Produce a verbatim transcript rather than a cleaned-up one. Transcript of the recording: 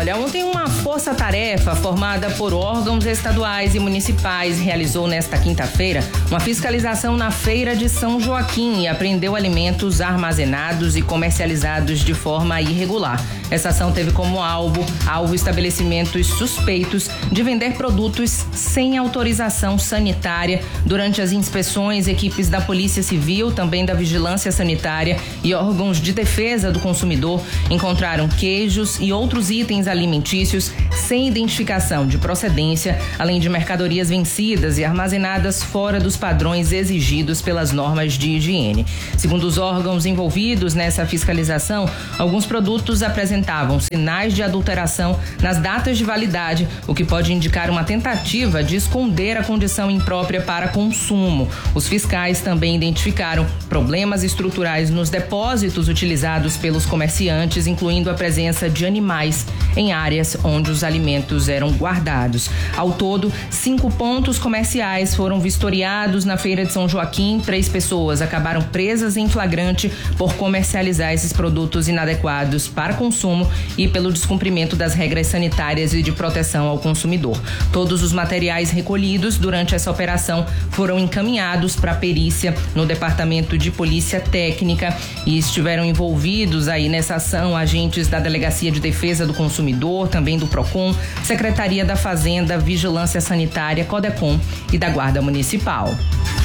Olha, ontem uma força-tarefa formada por órgãos estaduais e municipais realizou nesta quinta-feira uma fiscalização na Feira de São Joaquim e apreendeu alimentos armazenados e comercializados de forma irregular. Essa ação teve como alvo, alvo estabelecimentos suspeitos de vender produtos sem autorização sanitária. Durante as inspeções, equipes da Polícia Civil, também da Vigilância Sanitária e órgãos de defesa do consumidor encontraram queijos e outros itens alimentícios sem identificação de procedência, além de mercadorias vencidas e armazenadas fora dos padrões exigidos pelas normas de higiene. Segundo os órgãos envolvidos nessa fiscalização, alguns produtos apresentavam sinais de adulteração nas datas de validade, o que pode indicar uma tentativa de esconder a condição imprópria para consumo. Os fiscais também identificaram problemas estruturais nos depósitos utilizados pelos comerciantes, incluindo a presença de animais em áreas onde os alimentos eram guardados. Ao todo, cinco pontos comerciais foram vistoriados na Feira de São Joaquim. Três pessoas acabaram presas em flagrante por comercializar esses produtos inadequados para consumo e pelo descumprimento das regras sanitárias e de proteção ao consumidor. Todos os materiais recolhidos durante essa operação foram encaminhados para a perícia no Departamento de Polícia Técnica e estiveram envolvidos aí nessa ação agentes da Delegacia de Defesa do Consumidor, também do Procon, Secretaria da Fazenda, Vigilância Sanitária, Codecom e da Guarda Municipal.